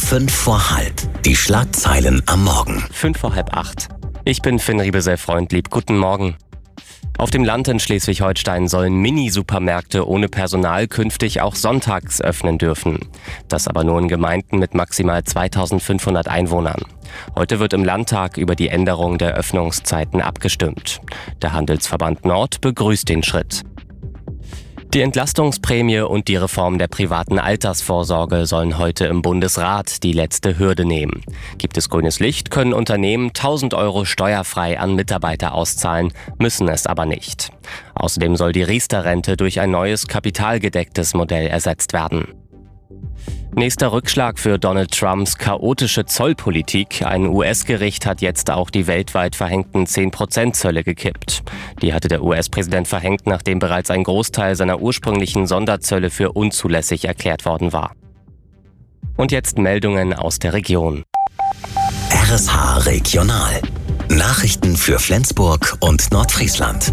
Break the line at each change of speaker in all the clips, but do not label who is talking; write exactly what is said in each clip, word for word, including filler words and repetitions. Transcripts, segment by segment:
Fünf vor halb. Die Schlagzeilen am Morgen.
Fünf vor halb acht. Ich bin Finn Riebesell-Freundlieb. Guten Morgen. Auf dem Land in Schleswig-Holstein sollen Mini-Supermärkte ohne Personal künftig auch sonntags öffnen dürfen. Das aber nur in Gemeinden mit maximal zweitausendfünfhundert Einwohnern. Heute wird im Landtag über die Änderung der Öffnungszeiten abgestimmt. Der Handelsverband Nord begrüßt den Schritt. Die Entlastungsprämie und die Reform der privaten Altersvorsorge sollen heute im Bundesrat die letzte Hürde nehmen. Gibt es grünes Licht, können Unternehmen tausend Euro steuerfrei an Mitarbeiter auszahlen, müssen es aber nicht. Außerdem soll die Riester-Rente durch ein neues kapitalgedecktes Modell ersetzt werden. Nächster Rückschlag für Donald Trumps chaotische Zollpolitik. Ein U S-Gericht hat jetzt auch die weltweit verhängten zehn Prozent Zölle gekippt. Die hatte der U S-Präsident verhängt, nachdem bereits ein Großteil seiner ursprünglichen Sonderzölle für unzulässig erklärt worden war. Und jetzt Meldungen aus der Region.
R S H Regional. Nachrichten für Flensburg und Nordfriesland.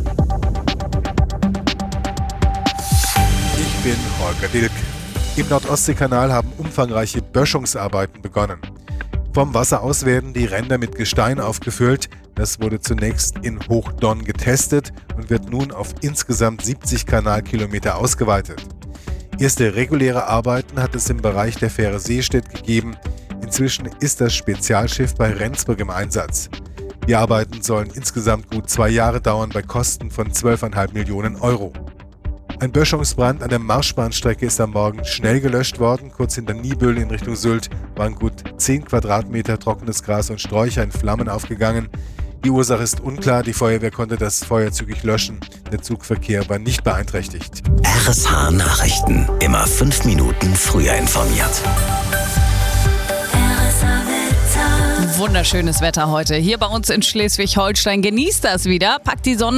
Ich bin Holger Dilk. Im Nordostseekanal haben umfangreiche Böschungsarbeiten begonnen. Vom Wasser aus werden die Ränder mit Gestein aufgefüllt. Das wurde zunächst in Hochdonn getestet und wird nun auf insgesamt siebzig Kanalkilometer ausgeweitet. Erste reguläre Arbeiten hat es im Bereich der Fähre Seestedt gegeben. Inzwischen ist das Spezialschiff bei Rendsburg im Einsatz. Die Arbeiten sollen insgesamt gut zwei Jahre dauern bei Kosten von zwölf Komma fünf Millionen Euro. Ein Böschungsbrand an der Marschbahnstrecke ist am Morgen schnell gelöscht worden. Kurz hinter Niebüll in Richtung Sylt waren gut zehn Quadratmeter trockenes Gras und Sträucher in Flammen aufgegangen. Die Ursache ist unklar, die Feuerwehr konnte das Feuer zügig löschen. Der Zugverkehr war nicht beeinträchtigt.
R S H Nachrichten. Immer fünf Minuten früher informiert.
Wunderschönes Wetter heute hier bei uns in Schleswig-Holstein. Genießt das wieder, packt die Sonne